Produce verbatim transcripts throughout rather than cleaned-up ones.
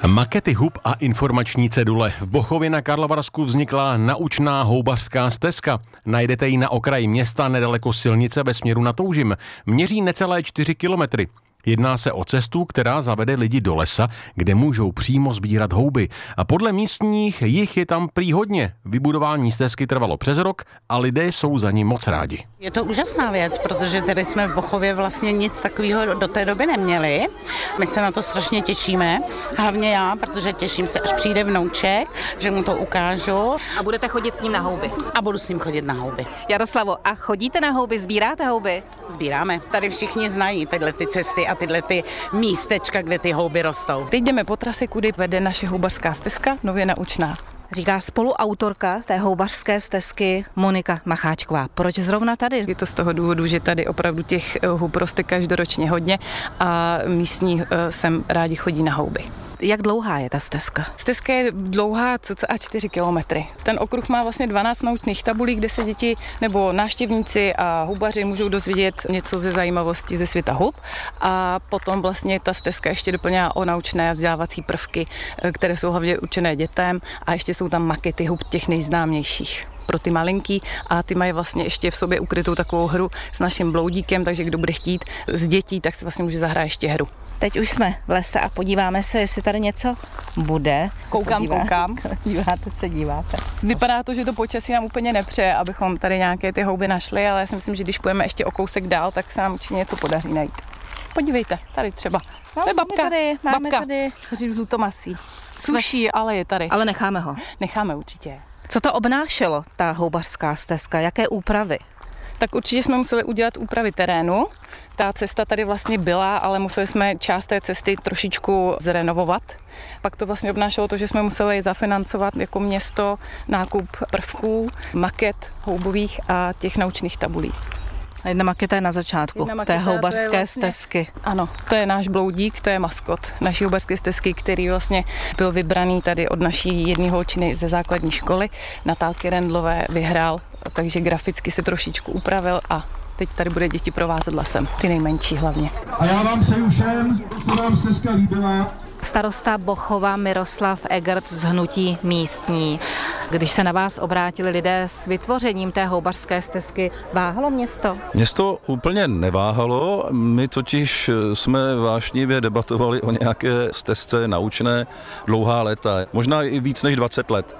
Makety hub a informační cedule. V Bochově na Karlovarsku vznikla naučná houbařská stezka. Najdete ji na okraji města nedaleko silnice ve směru na Toužim. Měří necelé čtyři kilometry. Jedná se o cestu, která zavede lidi do lesa, kde můžou přímo sbírat houby. A podle místních jich je tam prý hodně. Vybudování stezky trvalo přes rok a lidé jsou za ní moc rádi. Je to úžasná věc, protože tady jsme v Bochově vlastně nic takového do té doby neměli. My se na to strašně těšíme, hlavně já, protože těším se, až přijde vnouček, že mu to ukážu. A budete chodit s ním na houby? A budu s ním chodit na houby. Jaroslavo, a chodíte na houby, sbíráte houby? Sbíráme. Tady všichni znají tyhle ty cesty a tyhle ty místečka, kde ty houby rostou. Teď jdeme po trase, kudy vede naše houbařská stezka, nově naučná. Říká spoluautorka té houbařské stezky Monika Macháčková. Proč zrovna tady? Je to z toho důvodu, že tady opravdu těch hub roste každoročně hodně a místní sem rádi chodí na houby. Jak dlouhá je ta stezka? Stezka je dlouhá cca čtyři kilometry. Ten okruh má vlastně dvanáct naučných tabulí, kde se děti nebo návštěvníci a houbaři můžou dozvědět něco ze zajímavosti ze světa hub. A potom vlastně ta stezka ještě doplňá o naučné a vzdělávací prvky, které jsou hlavně určené dětem, a ještě jsou tam makety hub těch nejznámějších pro ty malinký, a ty mají vlastně ještě v sobě ukrytou takovou hru s naším bloudíkem, takže kdo bude chtít z dětí, tak si vlastně může zahrát ještě hru. Teď už jsme v lese a podíváme se, jestli tady něco bude. Koukám, podívá... koukám. Díváte se, díváte. Vypadá to, že to počasí nám úplně nepřeje, abychom tady nějaké ty houby našli, ale já si myslím, že když půjdeme ještě o kousek dál, tak se nám určitě něco podaří najít. Podívejte, tady třeba. No, to je babka. Máme tady, máme babka. tady. Hoří žlutomasí. Suší, ale je tady. Ale necháme ho. Necháme určitě. Co to obnášelo, ta houbařská stezka? Jaké úpravy? Tak určitě jsme museli udělat úpravy terénu. Ta cesta tady vlastně byla, ale museli jsme část té cesty trošičku zrenovovat. Pak to vlastně obnášelo to, že jsme museli zafinancovat jako město nákup prvků, maket houbových a těch naučných tabulí. Jedna maketa je na začátku maketa, té houbařské vlastně, stezky. Ano, to je náš bloudík, to je maskot naší houbařské stezky, který vlastně byl vybraný tady od naší jedné holčiny ze základní školy. Natálky Rendlové vyhrál, takže graficky se trošičku upravil a teď tady bude děti provázet lesem, ty nejmenší hlavně. A já vám přeju všem, co vám stezka líbila. Starosta Bochova Miroslav Egert z hnutí místní. Když se na vás obrátili lidé s vytvořením té houbařské stezky, váhalo město? Město úplně neváhalo, my totiž jsme vášnivě debatovali o nějaké stezce naučné dlouhá léta, možná i víc než dvacet let.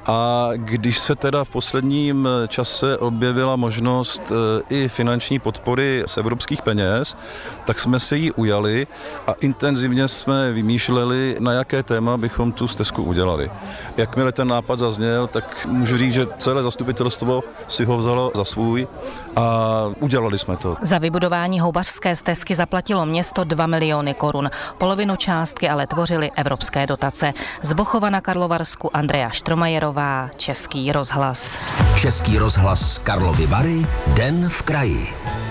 A když se teda v posledním čase objevila možnost i finanční podpory z evropských peněz, tak jsme se jí ujali a intenzivně jsme vymýšleli, na jaké téma bychom tu stezku udělali. Jakmile ten nápad zazněl, tak můžu říct, že celé zastupitelstvo si ho vzalo za svůj a udělali jsme to. Za vybudování houbařské stezky zaplatilo město dva miliony korun. Polovinu částky ale tvořily evropské dotace. Z Bochova na Karlovarsku Andrea Štromajerová, Český rozhlas. Český rozhlas Karlovy Vary, Den v kraji.